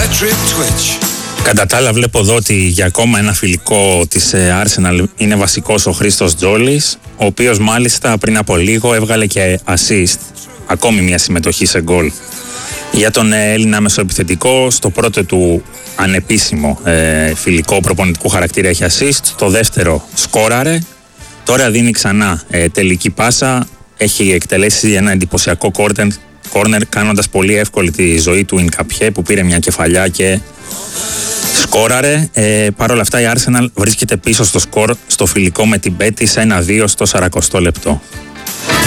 Κατά τα άλλα βλέπω εδώ ότι για ακόμα ένα φιλικό της Arsenal είναι βασικός ο Χρήστος Τζόλης, ο οποίος μάλιστα πριν από λίγο έβγαλε και assist, ακόμη μια συμμετοχή σε γκολ. Για τον Έλληνα μεσοεπιθετικό, στο πρώτο του ανεπίσημο φιλικό προπονητικού χαρακτήρα έχει assist, το δεύτερο σκόραρε, τώρα δίνει ξανά τελική πάσα, έχει εκτελέσει ένα εντυπωσιακό corner κάνοντας πολύ εύκολη τη ζωή του Ινκαπιέ που πήρε μια κεφαλιά και σκόραρε. Παρ' όλα αυτά η Arsenal βρίσκεται πίσω στο σκορ στο φιλικό με την Betis 1-2 στο 40 λεπτό.